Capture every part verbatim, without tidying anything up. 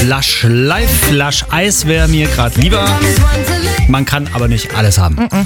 Lush Live, Lush Eis wäre mir gerade lieber. Man kann aber nicht alles haben. Mm-mm.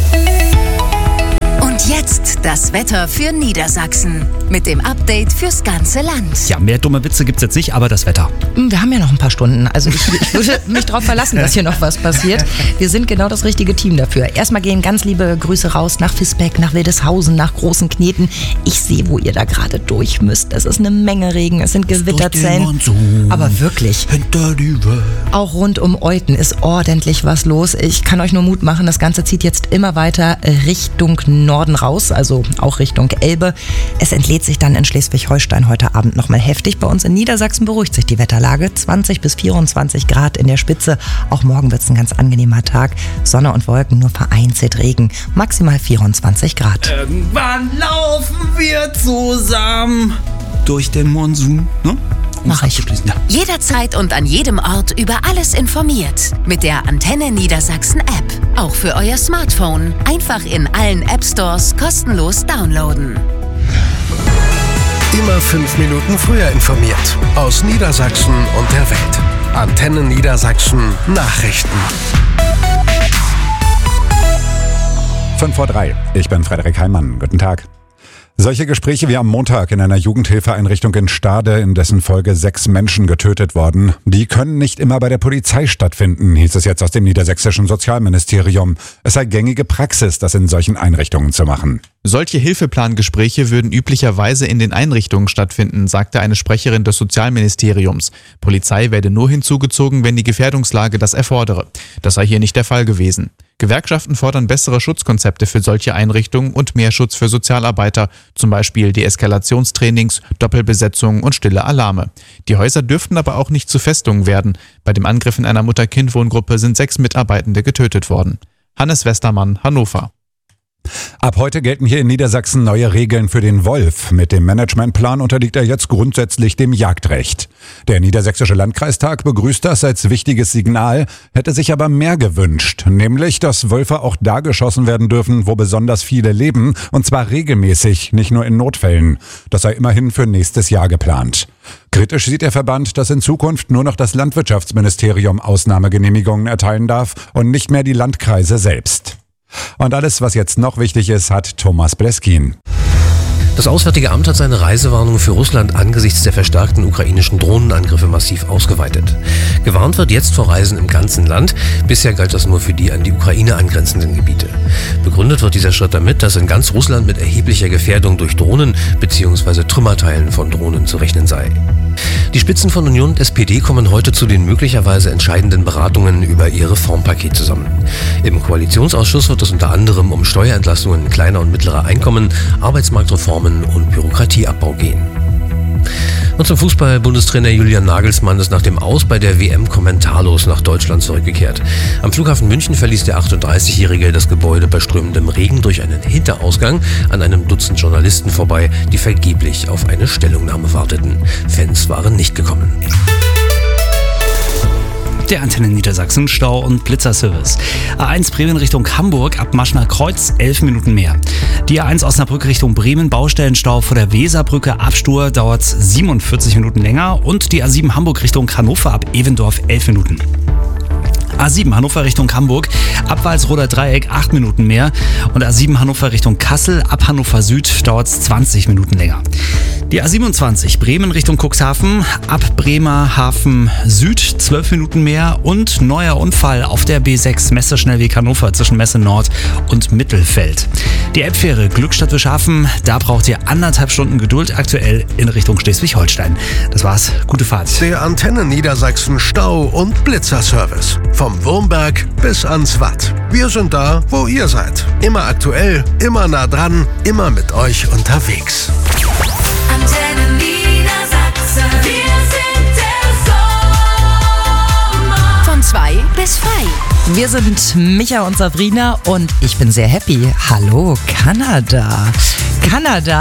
Und jetzt das Wetter für Niedersachsen mit dem Update fürs ganze Land. Ja, mehr dumme Witze gibt's jetzt nicht, aber das Wetter. Wir haben ja noch ein paar Stunden. Also ich, ich würde mich darauf verlassen, dass hier noch was passiert. Wir sind genau das richtige Team dafür. Erstmal gehen ganz liebe Grüße raus nach Visbeck, nach Wildeshausen, nach Großen Kneten. Ich sehe, wo ihr da gerade durch müsst. Es ist eine Menge Regen, es sind Gewitterzellen. Aber wirklich. Hinter die Welt. Auch rund um Euthen ist ordentlich was los. Ich kann euch nur Mut machen, das Ganze zieht jetzt immer weiter Richtung Norden raus, also auch Richtung Elbe. Es entlädt sich dann in Schleswig-Holstein heute Abend nochmal heftig. Bei uns in Niedersachsen beruhigt sich die Wetterlage. zwanzig bis vierundzwanzig Grad in der Spitze. Auch morgen wird es ein ganz angenehmer Tag. Sonne und Wolken, nur vereinzelt Regen. Maximal vierundzwanzig Grad. Irgendwann laufen wir zusammen durch den Monsun, ne? Mach ich. Ja. Jederzeit und an jedem Ort über alles informiert. Mit der Antenne Niedersachsen App. Auch für euer Smartphone. Einfach in allen App Stores kostenlos downloaden. Immer fünf Minuten früher informiert. Aus Niedersachsen und der Welt. Antenne Niedersachsen Nachrichten. fünf vor drei. Ich bin Frederik Heimann. Guten Tag. Solche Gespräche wie am Montag in einer Jugendhilfeeinrichtung in Stade, in dessen Folge sechs Menschen getötet wurden, die können nicht immer bei der Polizei stattfinden, hieß es jetzt aus dem niedersächsischen Sozialministerium. Es sei gängige Praxis, das in solchen Einrichtungen zu machen. Solche Hilfeplangespräche würden üblicherweise in den Einrichtungen stattfinden, sagte eine Sprecherin des Sozialministeriums. Polizei werde nur hinzugezogen, wenn die Gefährdungslage das erfordere. Das sei hier nicht der Fall gewesen. Gewerkschaften fordern bessere Schutzkonzepte für solche Einrichtungen und mehr Schutz für Sozialarbeiter, zum Beispiel Deeskalationstrainings, Doppelbesetzungen und stille Alarme. Die Häuser dürften aber auch nicht zu Festungen werden. Bei dem Angriff in einer Mutter-Kind-Wohngruppe sind sechs Mitarbeitende getötet worden. Hannes Westermann, Hannover. Ab heute gelten hier in Niedersachsen neue Regeln für den Wolf. Mit dem Managementplan unterliegt er jetzt grundsätzlich dem Jagdrecht. Der Niedersächsische Landkreistag begrüßt das als wichtiges Signal, hätte sich aber mehr gewünscht, nämlich, dass Wölfe auch da geschossen werden dürfen, wo besonders viele leben, und zwar regelmäßig, nicht nur in Notfällen. Das sei immerhin für nächstes Jahr geplant. Kritisch sieht der Verband, dass in Zukunft nur noch das Landwirtschaftsministerium Ausnahmegenehmigungen erteilen darf und nicht mehr die Landkreise selbst. Und alles, was jetzt noch wichtig ist, hat Thomas Bleskin. Das Auswärtige Amt hat seine Reisewarnung für Russland angesichts der verstärkten ukrainischen Drohnenangriffe massiv ausgeweitet. Gewarnt wird jetzt vor Reisen im ganzen Land. Bisher galt das nur für die an die Ukraine angrenzenden Gebiete. Begründet wird dieser Schritt damit, dass in ganz Russland mit erheblicher Gefährdung durch Drohnen bzw. Trümmerteilen von Drohnen zu rechnen sei. Die Spitzen von Union und S P D kommen heute zu den möglicherweise entscheidenden Beratungen über ihr Reformpaket zusammen. Im Koalitionsausschuss wird es unter anderem um Steuerentlastungen kleiner und mittlerer Einkommen, Arbeitsmarktreformen und Bürokratieabbau gehen. Und zum Fußball. Bundestrainer Julian Nagelsmann ist nach dem Aus bei der W M kommentarlos nach Deutschland zurückgekehrt. Am Flughafen München verließ der achtunddreißigjährige das Gebäude bei strömendem Regen durch einen Hinterausgang an einem Dutzend Journalisten vorbei, die vergeblich auf eine Stellungnahme warteten. Fans waren nicht gekommen. Der Antenne Niedersachsen Stau- und Blitzerservice. A eins Bremen Richtung Hamburg ab Maschner Kreuz elf Minuten mehr. Die A eins Osnabrück Richtung Bremen Baustellenstau vor der Weserbrücke Abstur dauert siebenundvierzig Minuten länger und die A sieben Hamburg Richtung Hannover ab Evendorf elf Minuten. A sieben Hannover Richtung Hamburg, ab Walsroder Dreieck acht Minuten mehr und A sieben Hannover Richtung Kassel, ab Hannover Süd dauert es zwanzig Minuten länger. Die A siebenundzwanzig Bremen Richtung Cuxhaven, ab Bremerhaven Süd zwölf Minuten mehr und neuer Unfall auf der B sechs Messerschnellweg Hannover zwischen Messe Nord und Mittelfeld. Die Elbfähre Glückstadt-Wischhafen, da braucht ihr anderthalb Stunden Geduld aktuell in Richtung Schleswig-Holstein. Das war's, gute Fahrt. Der Antenne Niedersachsen Stau- und Blitzerservice. Vom Wurmberg bis ans Watt. Wir sind da, wo ihr seid. Immer aktuell, immer nah dran, immer mit euch unterwegs. Antenne Niedersachsen. Wir sind der Sommer. Von zwei bis frei. Wir sind Micha und Sabrina und ich bin sehr happy. Hallo Kanada. Kanada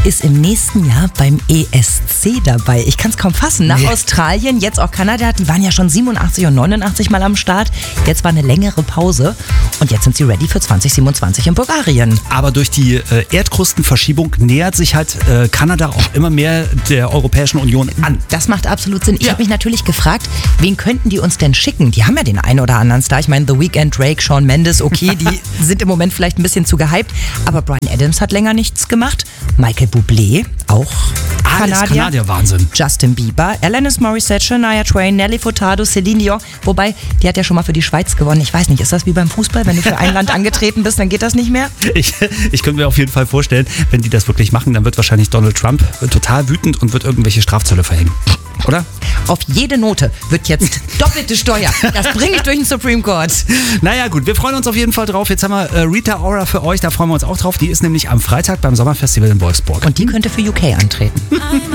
ist im nächsten Jahr beim E S C dabei. Ich kann es kaum fassen. Nach Nee. Australien, jetzt auch Kanada, die waren ja schon siebenundachtzig und neunundachtzig mal am Start. Jetzt war eine längere Pause und jetzt sind sie ready für zwanzig siebenundzwanzig in Bulgarien. Aber durch die äh, Erdkrustenverschiebung nähert sich halt äh, Kanada auch immer mehr der Europäischen Union an. Das macht absolut Sinn. Ich Ja. habe mich natürlich gefragt, wen könnten die uns denn schicken? Die haben ja den einen oder anderen Star. Ich meine, The Weeknd, Drake, Shawn Mendes, okay, die sind im Moment vielleicht ein bisschen zu gehypt. Aber Bryan Adams hat länger nichts gemacht. Michael Bublé, auch Alles Kanadier. Kanadier, Wahnsinn. Justin Bieber, Alanis Morissette, Shania Twain, Nelly Furtado, Celine Dion. Wobei, die hat ja schon mal für die Schweiz gewonnen. Ich weiß nicht, ist das wie beim Fußball? Wenn du für ein Land angetreten bist, dann geht das nicht mehr? Ich, ich könnte mir auf jeden Fall vorstellen, wenn die das wirklich machen, dann wird wahrscheinlich Donald Trump total wütend und wird irgendwelche Strafzölle verhängen. Oder? Auf jede Note wird jetzt doppelte Steuer. Das bringe ich durch den Supreme Court. Naja gut, wir freuen uns auf jeden Fall drauf. Jetzt haben wir äh, Rita Ora für euch, da freuen wir uns auch drauf. Die ist nämlich am Freitag beim Sommerfestival in Wolfsburg. Und die könnte für U K antreten.